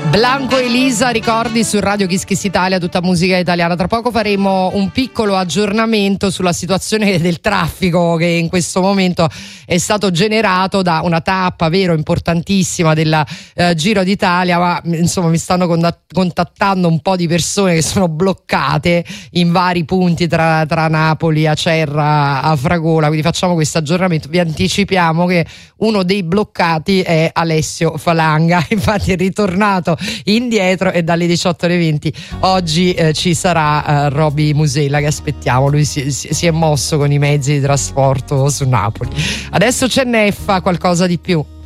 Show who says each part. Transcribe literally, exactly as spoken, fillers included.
Speaker 1: Blanco Elisa, ricordi su Radio Kiss Kiss Italia, tutta musica italiana. Tra poco faremo un piccolo aggiornamento sulla situazione del traffico che in questo momento è stato generato da una tappa vero importantissima del eh, Giro d'Italia, ma insomma mi stanno contattando un po' di persone che sono bloccate in vari punti tra, tra Napoli, Acerra, a Fragola, quindi facciamo questo aggiornamento. Vi anticipiamo che uno dei bloccati è Alessio Falanga, infatti è ritornato indietro e dalle diciotto alle venti oggi eh, ci sarà eh, Roby Musella che aspettiamo. Lui si, si, si è mosso con i mezzi di trasporto su Napoli. Adesso c'è Neffa, qualcosa di più.